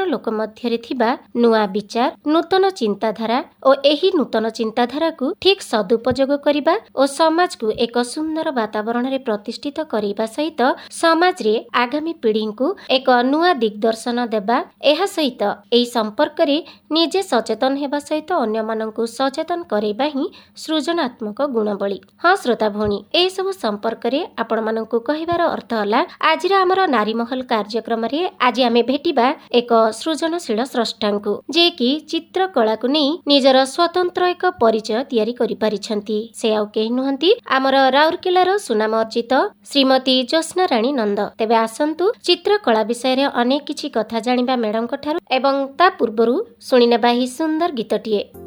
लोक मध्यरे थिबा नुआ विचार नूतन चिंताधारा और एही नूतन चिंताधारा ठीक सदुपयोग करिबा और समाज को एक सुंदर वातावरण रे प्रतिष्ठित करिबा सहित समाज रे आगामी पीढ़ी को एक नुआ दिग्दर्शन देबा एहा सहित एही संपर्क रे निजे सचेतन हेबा सहित अन्य माननकु सचेतन करेबा ही सृजनात्मक गुणबली। हाँ श्रोता भौणी ए सब संपर्क रे आपण माननकु कहिबार अर्थ हला आज हमर नारी महल कार्यक्रम रे आज आमे भेटिबा एक सृजनशील स्रष्टांकु जे कि चित्रकला को नै निजर स्वतंत्र एक परिचय तयारी करि पारिछंती। से आउ केहि नुहंती आमर राउरकेलार सुनाम अर्जित श्रीमती ज्योत्स्ना राणी नंद। तेबे आसंतु चित्रकला विषय रे अनेक किछि कथा जानिबा मैडम ठारू एवं ता पूर्वरु सुनिनेबा ही सुंदर गीतटिए।